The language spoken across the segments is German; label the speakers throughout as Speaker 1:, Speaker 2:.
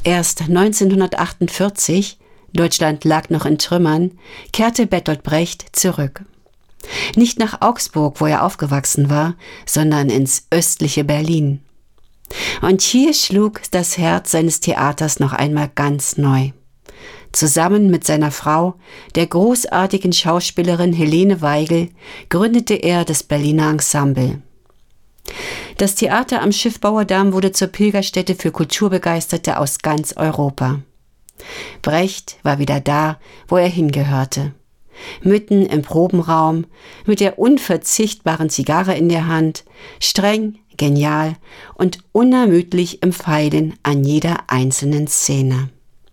Speaker 1: Erst 1948, Deutschland lag noch in Trümmern, kehrte Bertolt Brecht zurück. Nicht nach Augsburg, wo er aufgewachsen war, sondern ins östliche Berlin. Und hier schlug das Herz seines Theaters noch einmal ganz neu. Zusammen mit seiner Frau, der großartigen Schauspielerin Helene Weigel, gründete er das Berliner Ensemble. Das Theater am Schiffbauerdamm wurde zur Pilgerstätte für Kulturbegeisterte aus ganz Europa. Brecht war wieder da, wo er hingehörte. Mitten im Probenraum, mit der unverzichtbaren Zigarre in der Hand, streng, genial und unermüdlich im Feilen an jeder einzelnen Szene.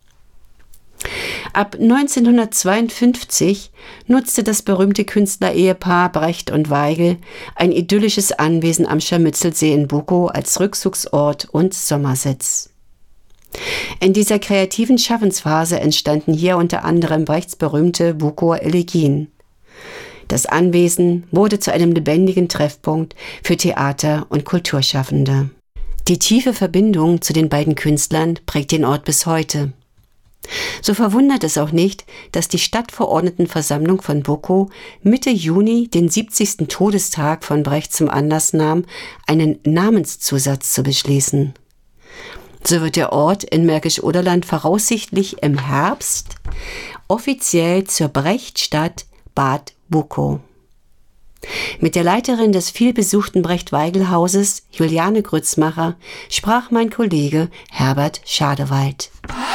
Speaker 1: Ab 1952 nutzte das berühmte Künstlerehepaar Brecht und Weigel ein idyllisches Anwesen am Scharmützelsee in Bukow als Rückzugsort und Sommersitz. In dieser kreativen Schaffensphase entstanden hier unter anderem Brechts berühmte Bukower Elegien. Das Anwesen wurde zu einem lebendigen Treffpunkt für Theater- und Kulturschaffende. Die tiefe Verbindung zu den beiden Künstlern prägt den Ort bis heute. So verwundert es auch nicht, dass die Stadtverordnetenversammlung von Bukow Mitte Juni den 70. Todestag von Brecht zum Anlass nahm, einen Namenszusatz zu beschließen. So wird der Ort in Märkisch-Oderland voraussichtlich im Herbst offiziell zur Brechtstadt Bad Bukow. Mit der Leiterin des vielbesuchten Brecht-Weigel-Hauses, Juliane Grützmacher, sprach mein Kollege Herbert Schadewald.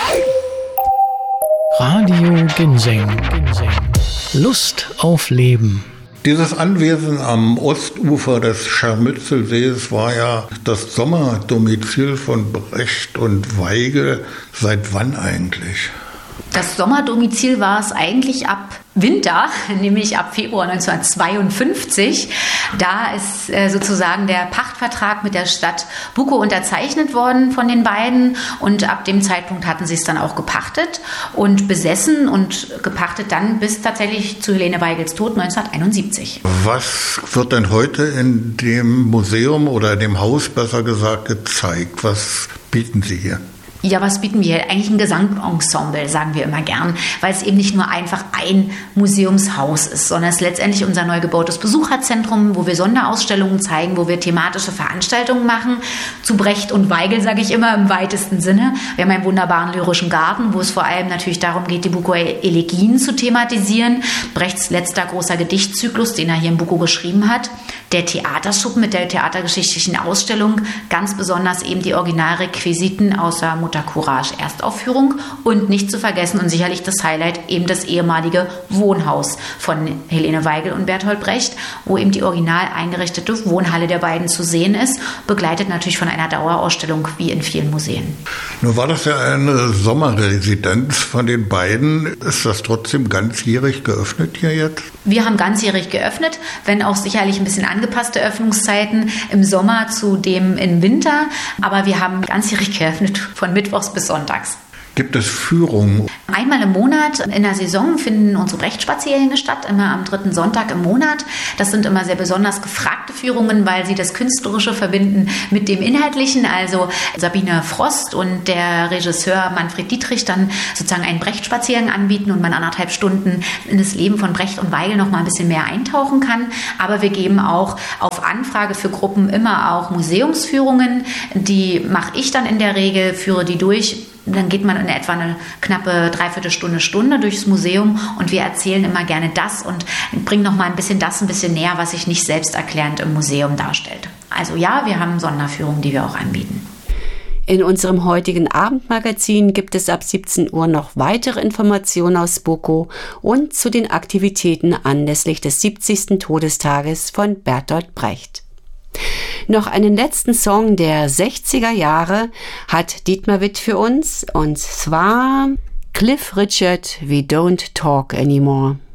Speaker 2: Radio Ginseng. Lust auf Leben.
Speaker 3: Dieses Anwesen am Ostufer des Scharmützelsees war ja das Sommerdomizil von Brecht und Weigel. Seit wann eigentlich?
Speaker 4: Das Sommerdomizil war es eigentlich ab Winter, nämlich ab Februar 1952. Da ist sozusagen der Pachtvertrag mit der Stadt Bukow unterzeichnet worden von den beiden und ab dem Zeitpunkt hatten sie es dann auch gepachtet und besessen und gepachtet dann bis tatsächlich zu Helene Weigels Tod 1971.
Speaker 3: Was wird denn heute in dem Museum oder dem Haus besser gesagt gezeigt? Was bieten Sie hier?
Speaker 4: Ja, was bieten wir? Eigentlich ein Gesamtensemble, sagen wir immer gern, weil es eben nicht nur einfach ein Museumshaus ist, sondern es ist letztendlich unser neu gebautes Besucherzentrum, wo wir Sonderausstellungen zeigen, wo wir thematische Veranstaltungen machen. Zu Brecht und Weigel, sage ich immer, im weitesten Sinne. Wir haben einen wunderbaren lyrischen Garten, wo es vor allem natürlich darum geht, die Bukower Elegien zu thematisieren. Brechts letzter großer Gedichtzyklus, den er hier in Bukow geschrieben hat. Der Theaterschuppen mit der theatergeschichtlichen Ausstellung, ganz besonders eben die Originalrequisiten aus der Mutter Courage Erstaufführung und nicht zu vergessen und sicherlich das Highlight eben das ehemalige Wohnhaus von Helene Weigel und Bertolt Brecht, wo eben die original eingerichtete Wohnhalle der beiden zu sehen ist, begleitet natürlich von einer Dauerausstellung wie in vielen Museen.
Speaker 3: Nun war das ja eine Sommerresidenz von den beiden. Ist das trotzdem ganzjährig geöffnet hier jetzt?
Speaker 4: Wir haben ganzjährig geöffnet, wenn auch sicherlich ein bisschen angepasste Öffnungszeiten im Sommer zu dem im Winter, aber wir haben ganzjährig geöffnet von Mittwochs bis Sonntags.
Speaker 3: Gibt es Führungen?
Speaker 4: Einmal im Monat in der Saison finden unsere Brecht-Spaziergänge statt, immer am 3. Sonntag im Monat. Das sind immer sehr besonders gefragte Führungen, weil sie das Künstlerische verbinden mit dem Inhaltlichen. Also Sabine Frost und der Regisseur Manfred Dietrich dann sozusagen einen Brecht-Spaziergang anbieten und man 1,5 Stunden in das Leben von Brecht und Weigel noch mal ein bisschen mehr eintauchen kann. Aber wir geben auch auf Anfrage für Gruppen immer auch Museumsführungen. Die mache ich dann in der Regel, führe die durch. Dann geht man in etwa eine knappe Dreiviertelstunde durchs Museum und wir erzählen immer gerne das und bringen noch mal ein bisschen näher, was sich nicht selbsterklärend im Museum darstellt. Also ja, wir haben Sonderführungen, die wir auch anbieten.
Speaker 1: In unserem heutigen Abendmagazin gibt es ab 17 Uhr noch weitere Informationen aus Bukow und zu den Aktivitäten anlässlich des 70. Todestages von Bertolt Brecht. Noch einen letzten Song der 60er Jahre hat Dietmar Witt für uns, und zwar Cliff Richard, We Don't Talk Anymore.